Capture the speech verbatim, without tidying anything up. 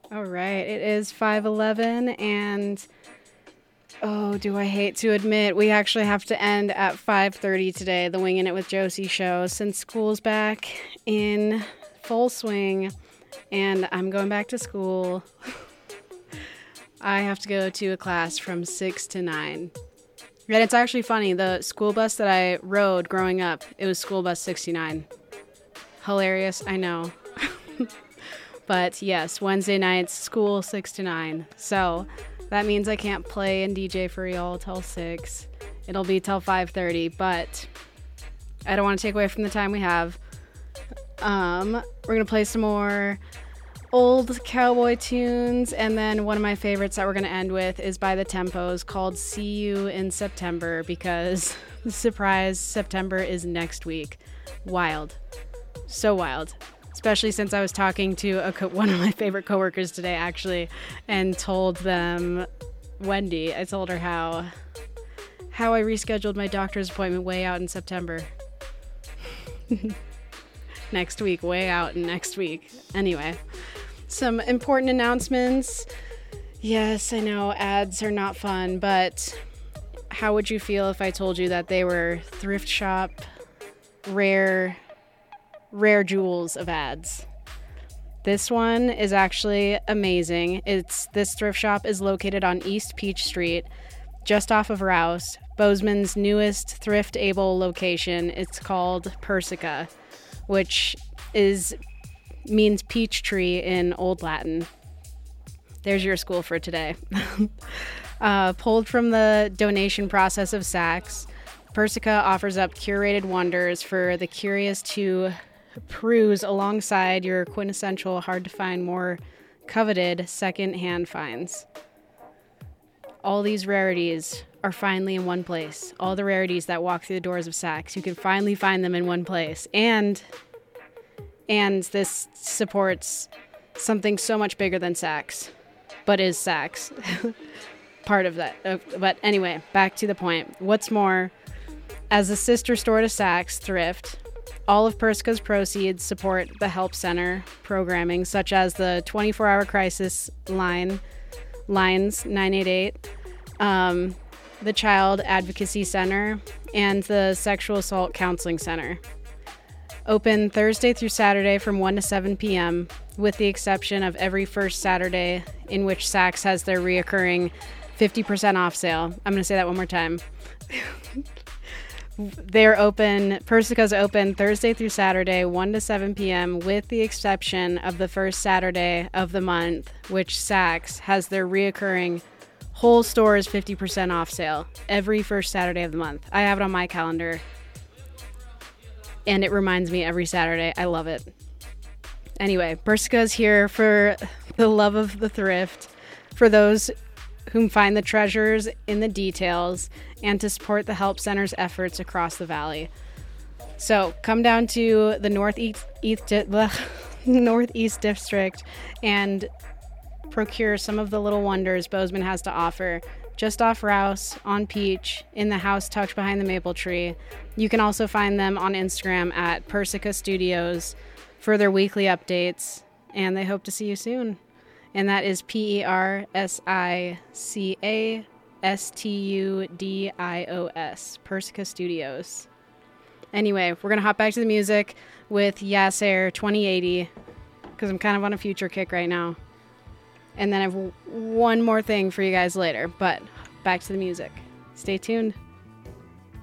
All right, it is five eleven, and oh, do I hate to admit, we actually have to end at five thirty today, the Winging It with Josie show, since school's back in full swing, and I'm going back to school. I have to go to a class from six to nine. And it's actually funny, the school bus that I rode growing up, it was school bus sixty-nine. Hilarious, I know. But yes, Wednesday nights, school six to nine. So that means I can't play and D J for y'all till six. It'll be till five thirty, but I don't want to take away from the time we have. Um, we're going to play some more old cowboy tunes, and then one of my favorites that we're going to end with is by the Tempos called See You in September, because surprise, September is next week. Wild. So wild. Especially since I was talking to a co- one of my favorite coworkers today, actually, and told them, Wendy, I told her how how I rescheduled my doctor's appointment way out in September. Next week, way out in next week. Anyway, some important announcements. Yes, I know ads are not fun, but how would you feel if I told you that they were thrift shop, rare... rare jewels of ads? This one is actually amazing. It's this thrift shop is located on East Peach Street, just off of Rouse, Bozeman's newest thrift able location. It's called Persica, which is means peach tree in Old Latin. There's your school for today. uh, pulled from the donation process of Saks, Persica offers up curated wonders for the curious to peruse alongside your quintessential, hard-to-find, more coveted second-hand finds. All these rarities are finally in one place. All the rarities that walk through the doors of Saks, you can finally find them in one place. And, and this supports something so much bigger than Saks, but is Saks. Part of that. But anyway, back to the point. What's more, as a sister store to Saks Thrift, all of Persica's proceeds support the Help Center programming, such as the twenty-four hour crisis line, lines nine eight eight, um, the Child Advocacy Center, and the Sexual Assault Counseling Center. Open Thursday through Saturday from one to seven p.m., with the exception of every first Saturday, in which Saks has their reoccurring fifty percent off sale. I'm going to say that one more time. They're open, Persica's open Thursday through Saturday, one to seven p.m., with the exception of the first Saturday of the month, which Saks has their reoccurring whole stores fifty percent off sale every first Saturday of the month. I have it on my calendar, and it reminds me every Saturday. I love it. Anyway, Persica's here for the love of the thrift, for those whom find the treasures in the details, and to support the Help Center's efforts across the valley. So come down to the Northeast, East, Northeast District and procure some of the little wonders Bozeman has to offer. Just off Rouse, on Peach, in the house tucked behind the maple tree. You can also find them on Instagram at Persica Studios for their weekly updates, and they hope to see you soon. And that is P E R S I C A S T U D I O S, Persica Studios. Anyway, we're going to hop back to the music with Yasser twenty eighty, because I'm kind of on a future kick right now. And then I have one more thing for you guys later, but back to the music. Stay tuned.